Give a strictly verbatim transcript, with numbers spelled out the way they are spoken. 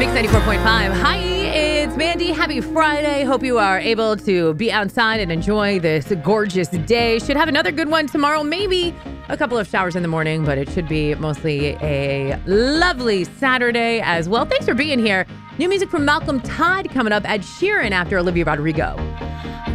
Mix ninety-four point five. Hi, it's Mandy. Happy Friday. Hope you are able to be outside and enjoy this gorgeous day. Should have another good one tomorrow. Maybe a couple of showers in the morning, but it should be mostly a lovely Saturday as well. Thanks for being here. New music from Malcolm Todd coming up. Ed Sheeran after Olivia Rodrigo.